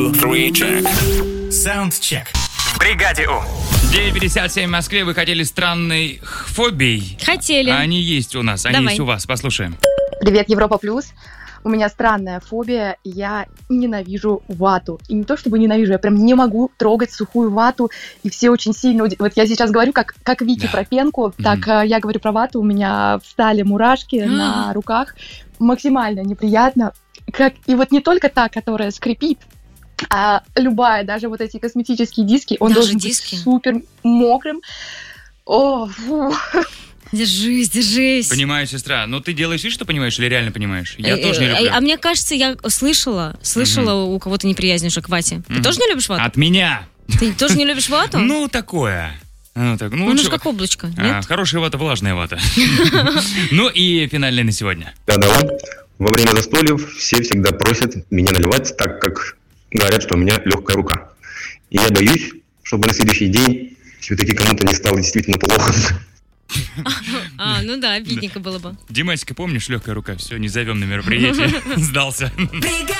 Саундчек. В бригаде У. 9:57 в Москве. Вы хотели странной фобией? Хотели. Они есть у нас, они Давай. есть у вас. Послушаем. Привет, Европа Плюс. У меня странная фобия, я ненавижу вату. И не то чтобы ненавижу, я прям не могу трогать сухую вату, и все очень сильно... Вот я сейчас говорю, как Вики про пенку, так я говорю про вату, у меня встали мурашки на руках, максимально неприятно. И вот не только та, которая скрипит, а любая, даже вот эти косметические диски, он Даже должен диски? быть супер мокрым. О, фу. Держись. Понимаю, сестра. Но ты делаешь вид, что понимаешь, или реально понимаешь? Я тоже не люблю. А мне кажется, я слышала у кого-то неприязнь уже к вате. Ты тоже не любишь вату? От меня. Ты тоже не любишь вату? Ну, такое. Ну, так, Она же как облачко, нет? Хорошая вата, влажная вата. Ну и финальный на сегодня. Да. Во время застольев все всегда просят меня наливать, так как говорят, что у меня легкая рука. И я боюсь, чтобы на следующий день все-таки кому-то не стало действительно плохо. Ну да, обидненько было бы. Димасика, помнишь, легкая рука? Все, не зовем на мероприятие. Сдался.